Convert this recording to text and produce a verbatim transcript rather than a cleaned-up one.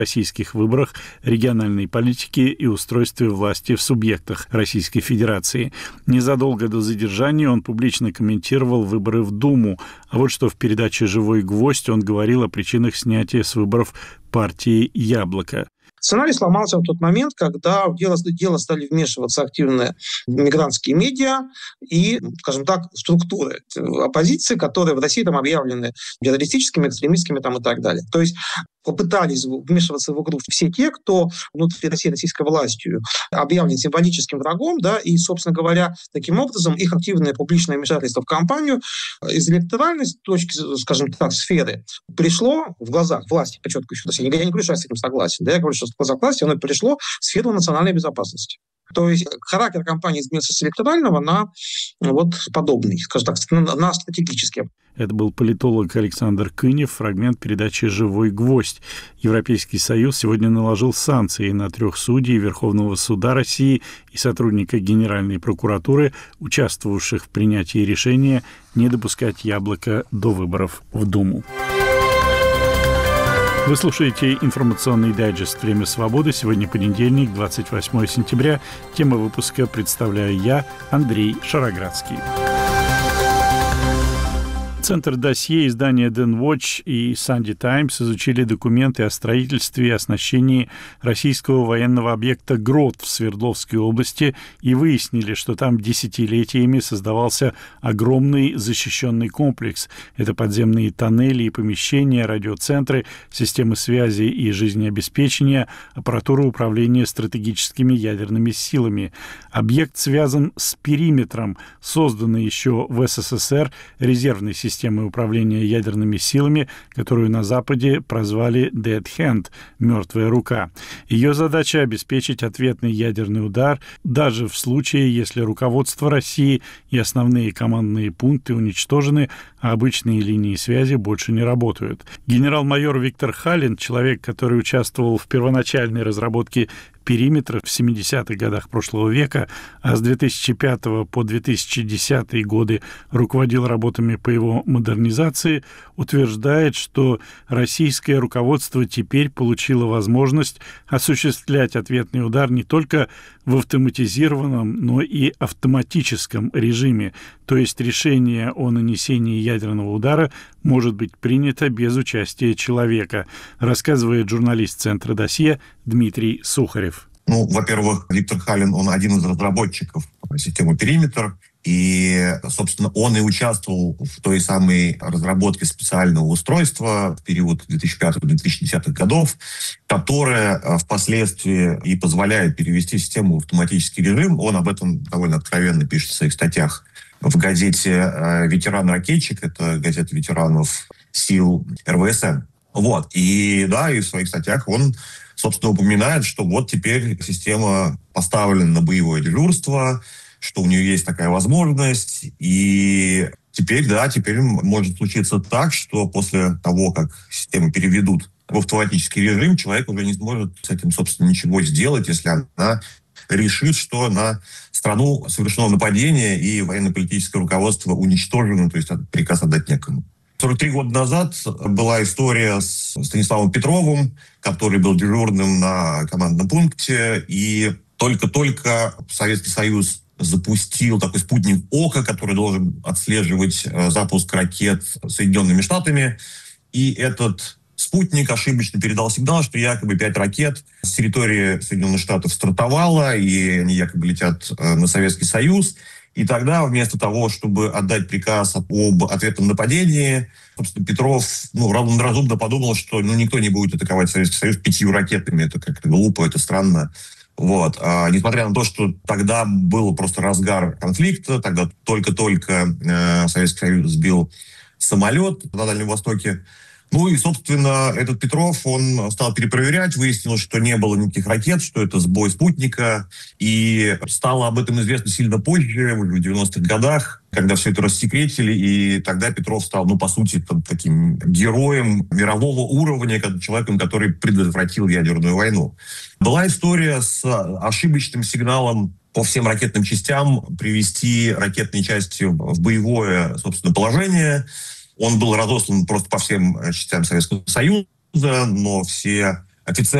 российских выборах, региональной политике и устройстве власти в субъектах Российской Федерации. Незадолго до задержания он публично комментировал выборы в Думу. А вот что в передаче «Живой гвоздь» он говорил о причинах снятия с выборов партии «Яблоко». Сценарий сломался в тот момент, когда в дело, дело стали вмешиваться активные мигрантские медиа и, скажем так, структуры оппозиции, которые в России там объявлены террористическими, экстремистскими там, и так далее. То есть попытались вмешиваться в игру все те, кто внутри России российской властью объявлен символическим врагом, да, и, собственно говоря, таким образом их активное публичное вмешательство в кампанию из электоральной точки, скажем так, сферы пришло в глазах власти, подчеркиваю, я не говорю, что я с этим согласен, да, я говорю, что в глазах власти оно пришло в сферу национальной безопасности. То есть характер кампании изменился с электорального на вот подобный, скажем так, на стратегический. Это был политолог Александр Кынев, фрагмент передачи «Живой гвоздь». Европейский Союз сегодня наложил санкции на трех судей Верховного суда России и сотрудника Генеральной прокуратуры, участвовавших в принятии решения не допускать «Яблоко» до выборов в Думу. Вы слушаете информационный дайджест «Время свободы». Сегодня понедельник, двадцать восьмое сентября. Тема выпуска представляю я, Андрей Шароградский. Центр досье издания Дэн Watch и Sunday Times изучили документы о строительстве и оснащении российского военного объекта «Грот» в Свердловской области и выяснили, что там десятилетиями создавался огромный защищенный комплекс. Это подземные тоннели и помещения, радиоцентры, системы связи и жизнеобеспечения, аппаратура управления стратегическими ядерными силами. Объект связан с периметром, созданной еще в СССР резервной системой системы управления ядерными силами, которую на Западе прозвали «Dead Hand» — «мертвая рука». Ее задача — обеспечить ответный ядерный удар даже в случае, если руководство России и основные командные пункты уничтожены, а обычные линии связи больше не работают. Генерал-майор Виктор Халин, человек, который участвовал в первоначальной разработке периметра в семидесятых годах прошлого века, а с две тысячи пятого по две тысячи десятые годы руководил работами по его модернизации, утверждает, что российское руководство теперь получило возможность осуществлять ответный удар не только в автоматизированном, но и автоматическом режиме, то есть решение о нанесении ядерного удара может быть принято без участия человека, рассказывает журналист Центра досье Дмитрий Сухарев. Ну, во-первых, Виктор Халин, он один из разработчиков системы «Периметр», и, собственно, он и участвовал в той самой разработке специального устройства в период две тысячи пятого - две тысячи десятых годов, которое впоследствии и позволяет перевести систему в автоматический режим. Он об этом довольно откровенно пишет в своих статьях в газете «Ветеран-ракетчик», это газета ветеранов сил эр вэ эс эн. Вот. И да, и в своих статьях он, собственно, упоминает, что вот теперь система поставлена на боевое дежурство, что у нее есть такая возможность, и теперь, да, теперь может случиться так, что после того, как систему переведут в автоматический режим, человек уже не сможет с этим, собственно, ничего сделать, если она решит, что на страну совершено нападение и военно-политическое руководство уничтожено, то есть приказ отдать некому. сорок три года назад была история с Станиславом Петровым, который был дежурным на командном пункте, и только-только Советский Союз запустил такой спутник «Ока», который должен отслеживать запуск ракет Соединенными Штатами. И этот спутник ошибочно передал сигнал, что якобы пять ракет с территории Соединенных Штатов стартовало, и они якобы летят на Советский Союз. И тогда вместо того, чтобы отдать приказ об ответном нападении, собственно, Петров ну, разумно подумал, что ну, никто не будет атаковать Советский Союз пятью ракетами. Это как-то глупо, это странно. Вот. А, несмотря на то, что тогда был просто разгар конфликта, тогда только-только э, Советский Союз сбил самолет на Дальнем Востоке. Ну и, собственно, этот Петров, он стал перепроверять, выяснилось, что не было никаких ракет, что это сбой спутника. И стало об этом известно сильно позже, уже в девяностых годах, когда все это рассекретили. И тогда Петров стал, ну, по сути, там, таким героем мирового уровня, человеком, который предотвратил ядерную войну. Была история с ошибочным сигналом по всем ракетным частям привести ракетные части в боевое, собственно, положение. Он был разослан просто по всем частям Советского Союза, но все офицер